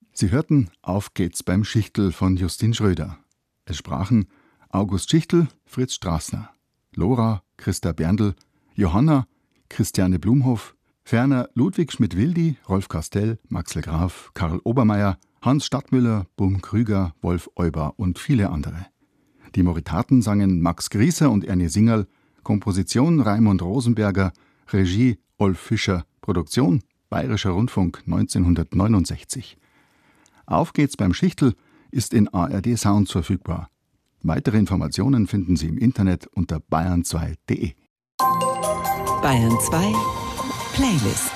Sie hörten Auf geht's beim Schichtl von Justin Schröder. Es sprachen August Schichtl, Fritz Straßner, Lora, Christa Berndl, Johanna, Christiane Blumhoff, ferner Ludwig Schmidt-Wildi, Rolf Castell, Maxl Graf, Karl Obermeier, Hans Stadtmüller, Bum Krüger, Wolf Euber und viele andere. Die Moritaten sangen Max Grieser und Ernie Singerl, Komposition Raimund Rosenberger, Regie Olf Fischer, Produktion Bayerischer Rundfunk 1969. Auf geht's beim Schichtl ist in ARD Sounds verfügbar. Weitere Informationen finden Sie im Internet unter bayern2.de. Bayern 2 Playlist